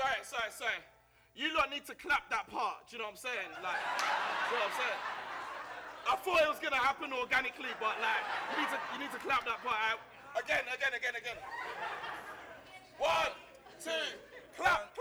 Sorry. You lot need to clap that part. Do you know what I'm saying? Like, do you know what I'm saying? I thought it was gonna happen organically, but like, you need to clap that part out. Again. 1, 2, clap.